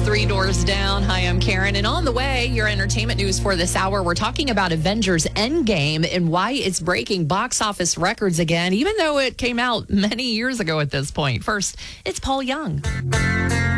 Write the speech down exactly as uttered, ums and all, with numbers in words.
Three Doors Down. Hi, I'm Karen. And on the way, your entertainment news for this hour. We're talking about Avengers Endgame and why it's breaking box office records again, even though it came out many years ago at this point. First, it's Paul Young.